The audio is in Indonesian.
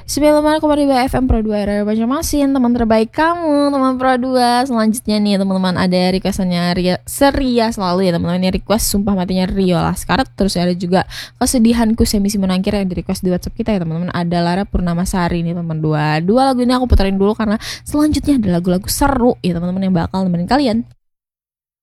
96,2 FM Pro 2 RR Banjarmasin. Teman terbaik kamu, teman Pro 2. Selanjutnya nih teman-teman, ada requestannya Seria selalu ya teman-teman. Ini request Sumpah Matinya Rio Laskar. Terus ada juga Kesedihanku Semi Simonangkir yang di request di WhatsApp kita ya teman-teman. Ada Lara Purnamasari nih teman. Dua lagu ini aku puterin dulu karena selanjutnya ada lagu-lagu seru ya teman-teman yang bakal nemenin kalian.